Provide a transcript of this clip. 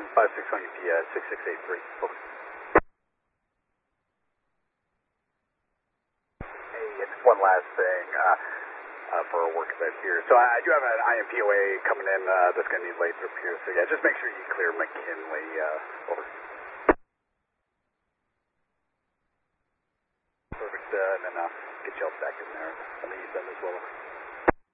5620 P, 6683. Over. Hey, it's one last thing for our work event here. So I do have an IMPOA coming in that's going to need laid through here. So yeah, just make sure you clear McKinley. Over. Perfect. And then get you all back in there on the east end as well.